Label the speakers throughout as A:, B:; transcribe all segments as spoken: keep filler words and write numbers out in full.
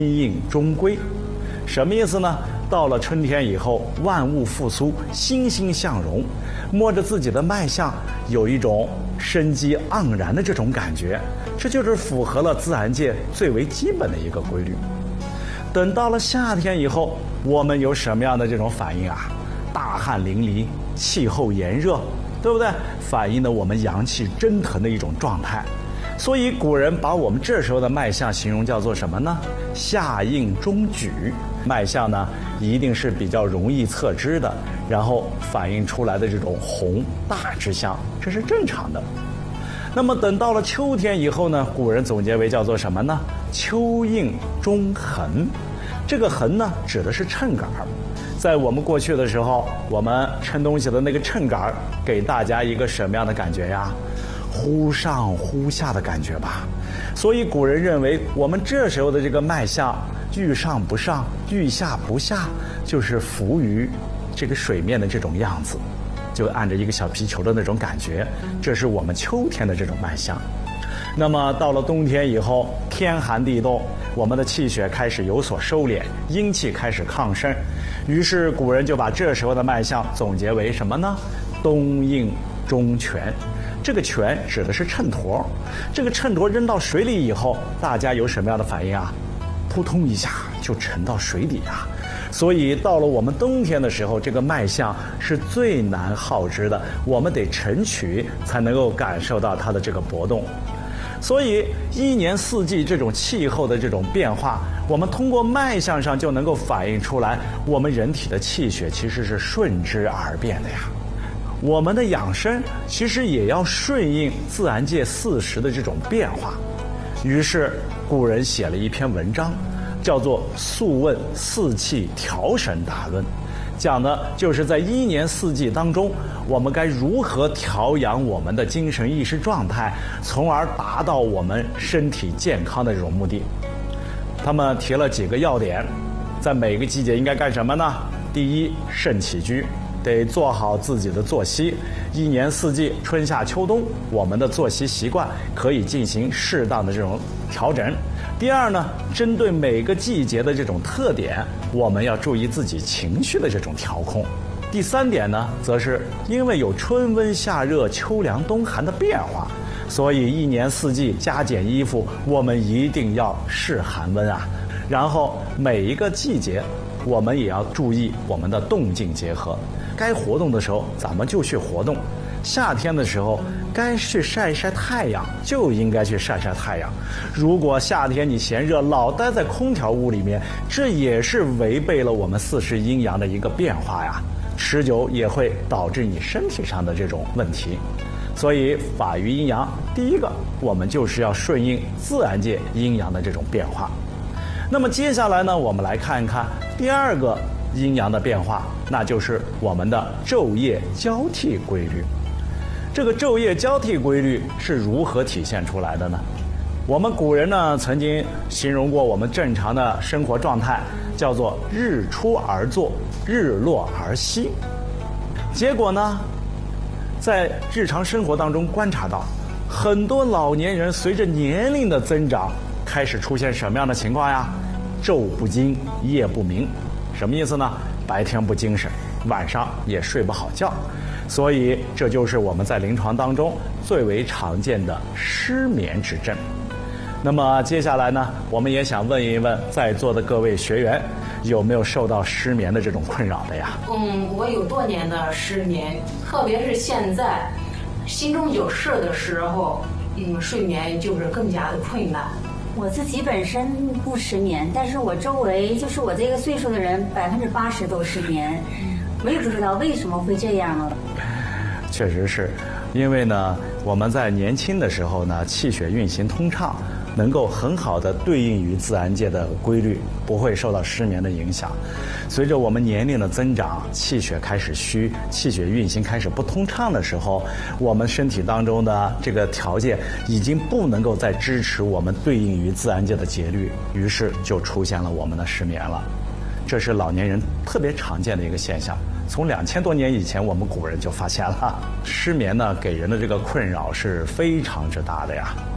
A: 应终归。什么意思呢？到了春天以后，万物复苏，欣欣向荣，摸着自己的脉象，有一种生机盎然的这种感觉，这就是符合了自然界最为基本的一个规律。等到了夏天以后，我们有什么样的这种反应啊？大汗淋漓，气候炎热，对不对？反映了我们阳气蒸腾的一种状态。所以古人把我们这时候的脉象形容叫做什么呢？夏应中举。脉象呢，一定是比较容易测知的，然后反映出来的这种红大之象，这是正常的。那么等到了秋天以后呢，古人总结为叫做什么呢？秋应中衡。这个衡呢，指的是秤杆。在我们过去的时候，我们称东西的那个秤杆，给大家一个什么样的感觉呀？忽上忽下的感觉吧。所以古人认为，我们这时候的这个脉象，遇上不上，遇下不下，就是浮于这个水面的这种样子，就按着一个小皮球的那种感觉，这是我们秋天的这种脉象。那么到了冬天以后，天寒地冻，我们的气血开始有所收敛，阴气开始亢盛，于是古人就把这时候的脉象总结为什么呢？冬应中泉。这个泉指的是秤砣，这个秤砣扔到水里以后，大家有什么样的反应啊？扑通一下就沉到水底啊。所以到了我们冬天的时候，这个脉象是最难号知的，我们得晨取才能够感受到它的这个波动。所以一年四季这种气候的这种变化，我们通过脉象上就能够反映出来，我们人体的气血其实是顺之而变的呀。我们的养生其实也要顺应自然界四时的这种变化。于是古人写了一篇文章，叫做《素问四气调神大论》，讲的就是在一年四季当中，我们该如何调养我们的精神意识状态，从而达到我们身体健康的这种目的。他们提了几个要点，在每个季节应该干什么呢？第一，慎起居，得做好自己的作息。一年四季，春夏秋冬，我们的作息习惯可以进行适当的这种调整。第二呢，针对每个季节的这种特点，我们要注意自己情绪的这种调控。第三点呢，则是因为有春温夏热、秋凉冬寒的变化，所以一年四季加减衣服，我们一定要视寒温啊。然后每一个季节，我们也要注意我们的动静结合。该活动的时候，咱们就去活动。夏天的时候，该去晒一晒太阳，就应该去晒晒太阳。如果夏天你嫌热，老待在空调屋里面，这也是违背了我们四时阴阳的一个变化呀，持久也会导致你身体上的这种问题。所以法于阴阳，第一个我们就是要顺应自然界阴阳的这种变化。那么接下来呢，我们来看一看第二个阴阳的变化，那就是我们的昼夜交替规律。这个昼夜交替规律是如何体现出来的呢？我们古人呢曾经形容过我们正常的生活状态，叫做日出而作，日落而息。结果呢，在日常生活当中观察到，很多老年人随着年龄的增长，开始出现什么样的情况呀？昼不惊，夜不明。什么意思呢？白天不精神，晚上也睡不好觉。所以这就是我们在临床当中最为常见的失眠之症。那么接下来呢，我们也想问一问在座的各位学员，有没有受到失眠的这种困扰的呀？
B: 嗯，我有多年的失眠，特别是现在心中有事的时候，嗯，睡眠就是更加的困难。
C: 我自己本身不失眠，但是我周围就是我这个岁数的人，百分之八十都失眠。我也不知道为什么会这样了。
A: 确实是，因为呢，我们在年轻的时候呢，气血运行通畅，能够很好的对应于自然界的规律，不会受到失眠的影响。随着我们年龄的增长，气血开始虚，气血运行开始不通畅的时候，我们身体当中的这个条件已经不能够再支持我们对应于自然界的节律，于是就出现了我们的失眠了。这是老年人特别常见的一个现象。从两千多年以前，我们古人就发现了失眠呢，给人的这个困扰是非常之大的呀。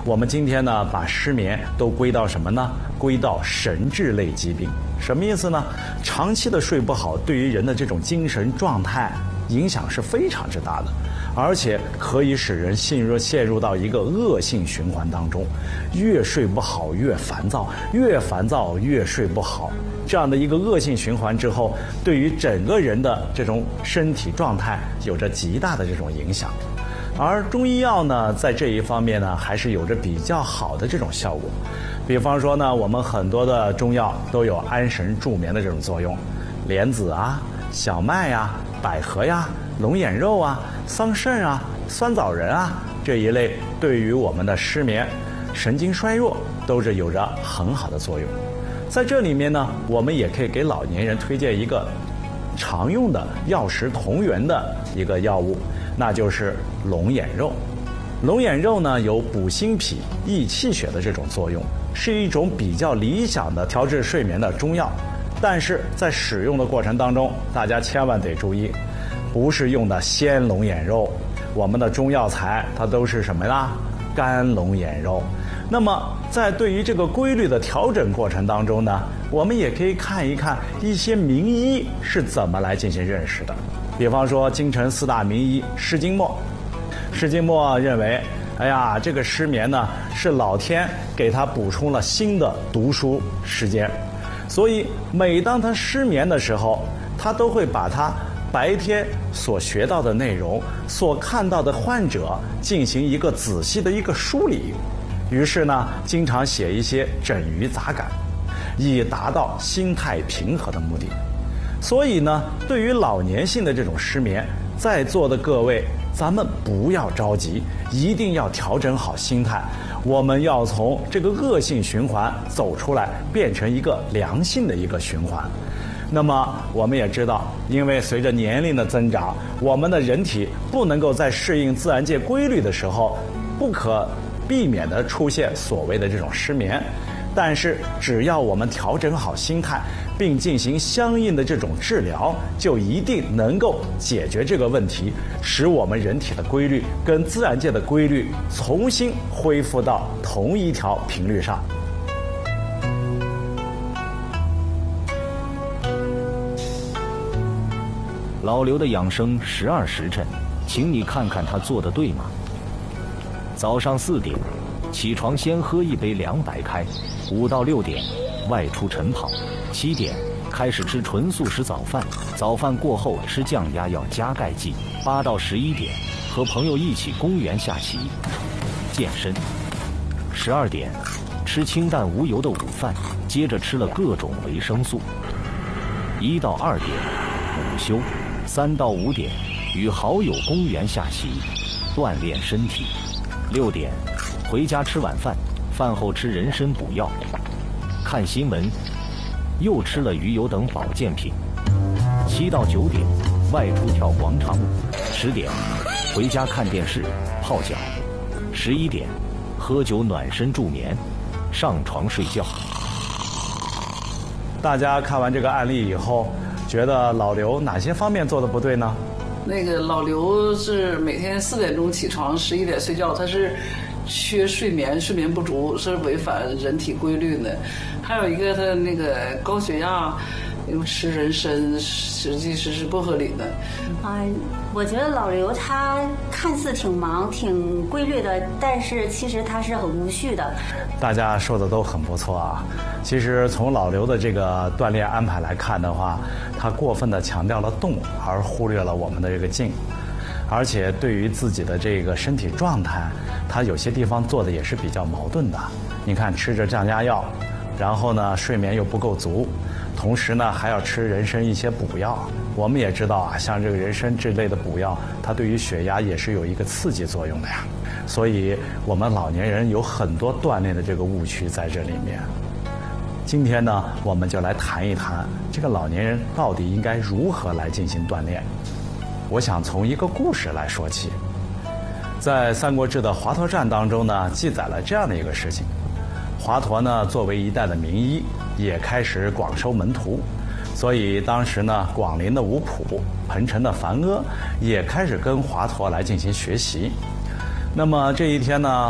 A: 我们今天呢，把失眠都归到什么呢？归到神志类疾病。什么意思呢？长期的睡不好，对于人的这种精神状态影响是非常之大的，而且可以使人陷入陷入到一个恶性循环当中，越睡不好越烦躁，越烦躁越睡不好，这样的一个恶性循环之后，对于整个人的这种身体状态有着极大的这种影响。而中医药呢，在这一方面呢，还是有着比较好的这种效果。比方说呢，我们很多的中药都有安神助眠的这种作用，莲子啊、小麦呀、百合呀、龙眼肉啊、桑葚啊、酸枣仁啊这一类，对于我们的失眠、神经衰弱都是有着很好的作用。在这里面呢，我们也可以给老年人推荐一个常用的药食同源的一个药物，那就是龙眼肉。龙眼肉呢，有补心脾、益气血的这种作用，是一种比较理想的调治睡眠的中药。但是在使用的过程当中，大家千万得注意，不是用的鲜龙眼肉，我们的中药材它都是什么呢？干龙眼肉。那么在对于这个规律的调整过程当中呢，我们也可以看一看一些名医是怎么来进行认识的。比方说京城四大名医施金墨，施金墨认为，哎呀，这个失眠呢是老天给他补充了新的读书时间，所以每当他失眠的时候，他都会把他白天所学到的内容、所看到的患者进行一个仔细的一个梳理，于是呢，经常写一些整余杂感，以达到心态平和的目的。所以呢，对于老年性的这种失眠，在座的各位，咱们不要着急，一定要调整好心态。我们要从这个恶性循环走出来，变成一个良性的一个循环。那么我们也知道，因为随着年龄的增长，我们的人体不能够在适应自然界规律的时候，不可避免的出现所谓的这种失眠。但是只要我们调整好心态，并进行相应的这种治疗，就一定能够解决这个问题，使我们人体的规律跟自然界的规律重新恢复到同一条频率上。
D: 老刘的养生十二时辰，请你看看他做的对吗？早上四点起床，先喝一杯凉白开；五到六点外出晨跑；七点开始吃纯素食早饭，早饭过后吃降压药加钙剂；八到十一点和朋友一起公园下棋、健身；十二点吃清淡无油的午饭，接着吃了各种维生素；一到二点午休；三到五点与好友公园下棋，锻炼身体；六点回家吃晚饭，饭后吃人参补药，看新闻，又吃了鱼油等保健品；七到九点外出跳广场舞；十点回家看电视、泡脚；十一点喝酒暖身助眠，上床睡觉。
A: 大家看完这个案例以后，觉得老刘哪些方面做的不对呢？
E: 那个老刘是每天四点钟起床，十一点睡觉，他是缺睡眠，睡眠不足是违反人体规律的。还有一个，他那个高血压，因为吃人参，实际是是不合理的。
C: 啊、呃，我觉得老刘他看似挺忙、挺规律的，但是其实他是很无序的。
A: 大家说的都很不错啊。其实从老刘的这个锻炼安排来看的话，他过分的强调了动，而忽略了我们的这个静。而且对于自己的这个身体状态，他有些地方做的也是比较矛盾的。你看，吃着降压药，然后呢睡眠又不够足，同时呢还要吃人参一些补药。我们也知道啊，像这个人参这类的补药，它对于血压也是有一个刺激作用的呀。所以我们老年人有很多锻炼的这个误区在这里面。今天呢，我们就来谈一谈这个老年人到底应该如何来进行锻炼。我想从一个故事来说起。在《三国志》的华佗传当中呢，记载了这样的一个事情。华佗呢，作为一代的名医，也开始广收门徒，所以当时呢，广陵的吴普、彭城的樊阿也开始跟华佗来进行学习。那么这一天呢，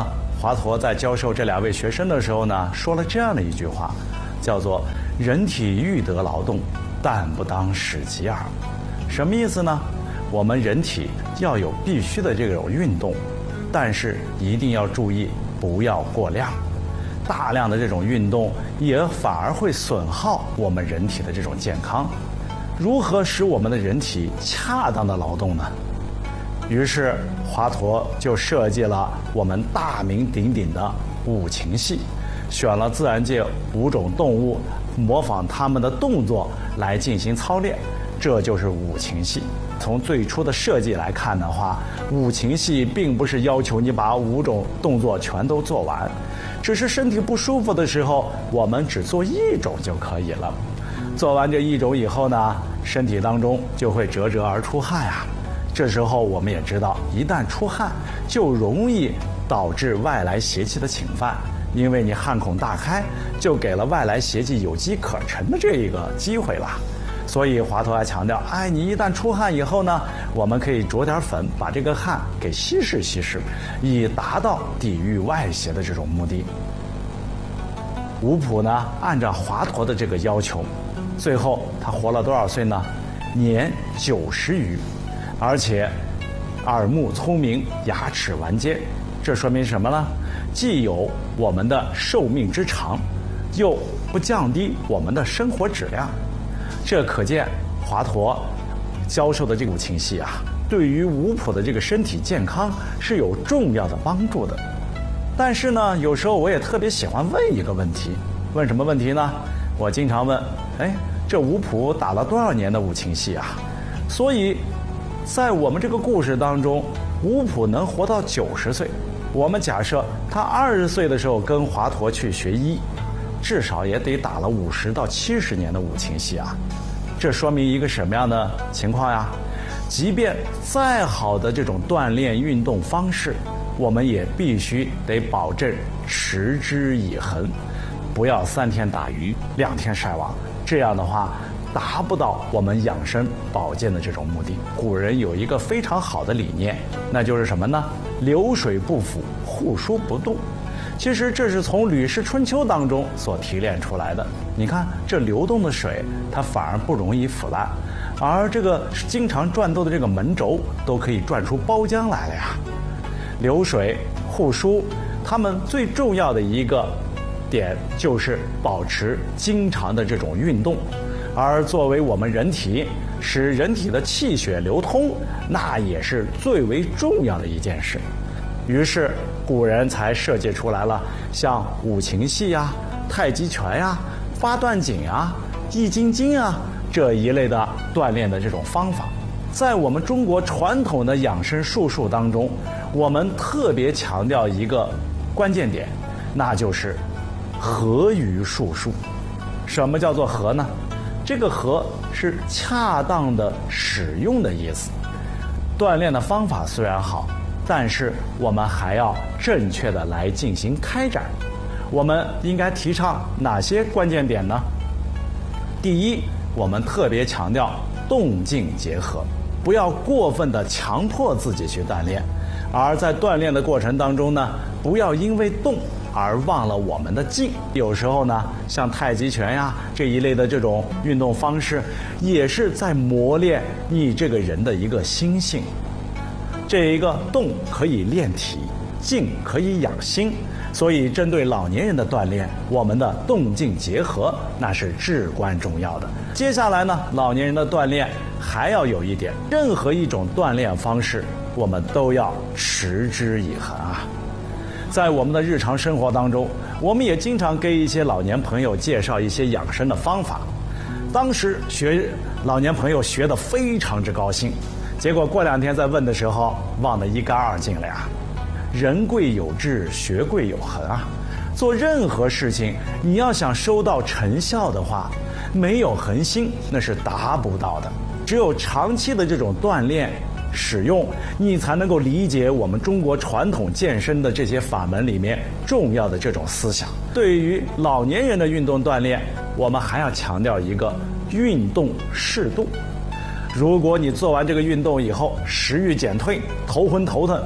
A: 华佗在教授这两位学生的时候呢，说了这样的一句话，叫做“人体欲得劳动，但不当使极耳”。什么意思呢？我们人体要有必须的这种运动，但是一定要注意不要过量。大量的这种运动也反而会损耗我们人体的这种健康。如何使我们的人体恰当的劳动呢？于是华佗就设计了我们大名鼎鼎的五禽戏，选了自然界五种动物，模仿它们的动作来进行操练，这就是五禽戏。从最初的设计来看的话，五禽戏并不是要求你把五种动作全都做完，只是身体不舒服的时候，我们只做一种就可以了。做完这一种以后呢，身体当中就会折折而出汗啊。这时候我们也知道，一旦出汗就容易导致外来邪气的侵犯，因为你汗孔大开，就给了外来邪气有机可乘的这一个机会了。所以华佗还强调，哎，你一旦出汗以后呢，我们可以着点粉，把这个汗给稀释稀释，以达到抵御外邪的这种目的。吴普呢，按照华佗的这个要求，最后他活了多少岁呢？年九十余，而且耳目聪明，牙齿完结。这说明什么呢？既有我们的寿命之长，又不降低我们的生活质量。这可见华佗教授的这个五禽戏啊，对于吴普的这个身体健康是有重要的帮助的。但是呢，有时候我也特别喜欢问一个问题，问什么问题呢？我经常问，哎，这吴普打了多少年的五禽戏啊？所以在我们这个故事当中，吴普能活到九十岁，我们假设他二十岁的时候跟华佗去学医，至少也得打了五十到七十年的五禽戏啊。这说明一个什么样的情况呀？即便再好的这种锻炼运动方式，我们也必须得保证持之以恒，不要三天打鱼两天晒网，这样的话达不到我们养生保健的这种目的。古人有一个非常好的理念，那就是什么呢？流水不腐，户枢不动。其实这是从《吕氏春秋》当中所提炼出来的。你看，这流动的水，它反而不容易腐烂，而这个经常转动的这个门轴，都可以转出包浆来了呀。流水、户枢，它们最重要的一个点就是保持经常的这种运动，而作为我们人体使人体的气血流通，那也是最为重要的一件事。于是古人才设计出来了像五禽戏呀、太极拳呀、八段锦呀、易筋经啊这一类的锻炼的这种方法。在我们中国传统的养生术数当中，我们特别强调一个关键点，那就是合于术数。什么叫做合呢？这个合是恰当的使用的意思。锻炼的方法虽然好，但是我们还要正确的来进行开展。我们应该提倡哪些关键点呢？第一，我们特别强调动静结合，不要过分的强迫自己去锻炼，而在锻炼的过程当中呢，不要因为动而忘了我们的静。有时候呢，像太极拳呀这一类的这种运动方式，也是在磨练你这个人的一个心性。这一个动可以练体，静可以养心，所以针对老年人的锻炼，我们的动静结合那是至关重要的。接下来呢，老年人的锻炼还要有一点，任何一种锻炼方式我们都要持之以恒啊。在我们的日常生活当中，我们也经常给一些老年朋友介绍一些养生的方法，当时学老年朋友学得非常之高兴，结果过两天再问的时候忘得一干二净了呀。人贵有志，学贵有恒啊。做任何事情你要想收到成效的话，没有恒心那是达不到的。只有长期的这种锻炼使用，你才能够理解我们中国传统健身的这些法门里面重要的这种思想。对于老年人的运动锻炼，我们还要强调一个运动适度。如果你做完这个运动以后食欲减退，头昏头疼，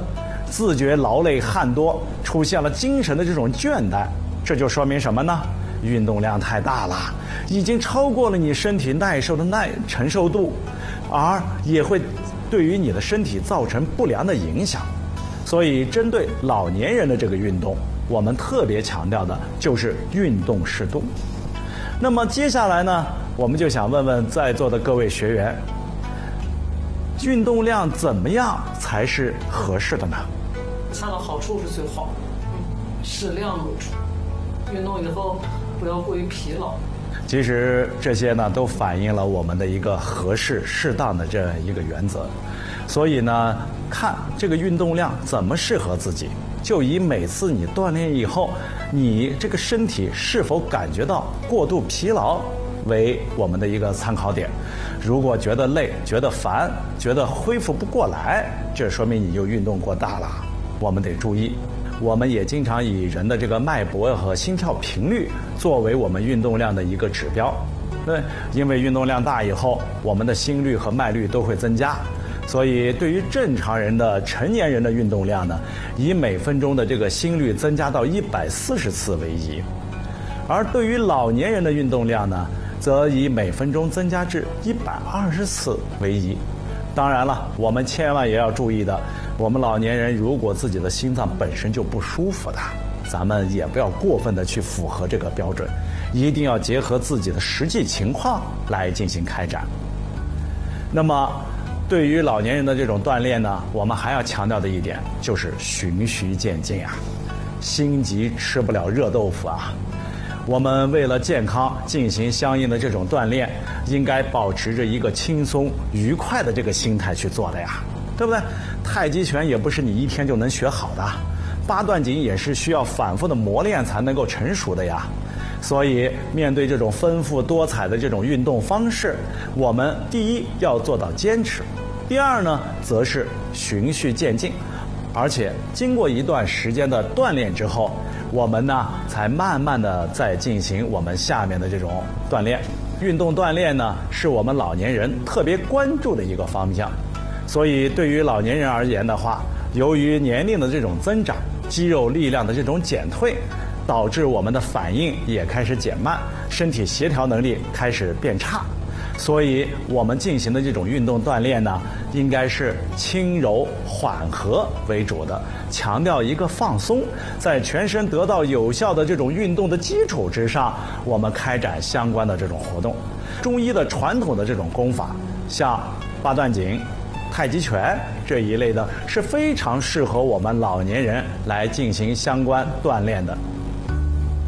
A: 自觉劳累汗多，出现了精神的这种倦怠，这就说明什么呢？运动量太大了，已经超过了你身体耐受的耐承受度，而也会对于你的身体造成不良的影响。所以针对老年人的这个运动，我们特别强调的就是运动适度。那么接下来呢，我们就想问问在座的各位学员，运动量怎么样才是合适的呢？
E: 恰到好处是最好，适量入处。运动以后不要过于疲劳。
A: 其实这些呢，都反映了我们的一个合适适当的这一个原则。所以呢，看这个运动量怎么适合自己，就以每次你锻炼以后，你这个身体是否感觉到过度疲劳为我们的一个参考点。如果觉得累、觉得烦、觉得恢复不过来，这说明你就运动过大了，我们得注意。我们也经常以人的这个脉搏和心跳频率作为我们运动量的一个指标。对，因为运动量大以后，我们的心率和脉率都会增加。所以对于正常人的成年人的运动量呢，以每分钟的这个心率增加到一百四十次为宜。而对于老年人的运动量呢，则以每分钟增加至一百二十次为宜。当然了，我们千万也要注意的，我们老年人如果自己的心脏本身就不舒服的，咱们也不要过分的去符合这个标准，一定要结合自己的实际情况来进行开展。那么对于老年人的这种锻炼呢，我们还要强调的一点就是循序渐进啊，心急吃不了热豆腐啊。我们为了健康进行相应的这种锻炼，应该保持着一个轻松愉快的这个心态去做的呀，对不对？太极拳也不是你一天就能学好的，八段锦也是需要反复的磨练才能够成熟的呀。所以面对这种丰富多彩的这种运动方式，我们第一要做到坚持，第二呢则是循序渐进，而且经过一段时间的锻炼之后，我们呢才慢慢的再进行我们下面的这种锻炼。运动锻炼呢是我们老年人特别关注的一个方向，所以对于老年人而言的话，由于年龄的这种增长，肌肉力量的这种减退，导致我们的反应也开始减慢，身体协调能力开始变差。所以我们进行的这种运动锻炼呢，应该是轻柔缓和为主的，强调一个放松，在全身得到有效的这种运动的基础之上，我们开展相关的这种活动。中医的传统的这种功法，像八段锦、太极拳这一类的，是非常适合我们老年人来进行相关锻炼的。